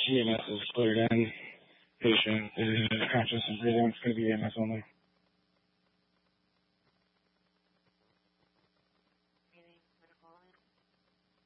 EMS is cleared in. Patient is conscious and breathing. It's going to be EMS only.